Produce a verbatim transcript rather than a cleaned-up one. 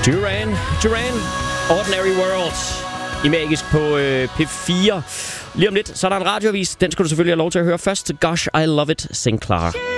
Duran, Duran, Ordinary World. I Magisk på øh, P fire. Lige om lidt, så er der en radioavis. Den skal du selvfølgelig have lov til at høre først. Gosh, I Love It, Sinclair.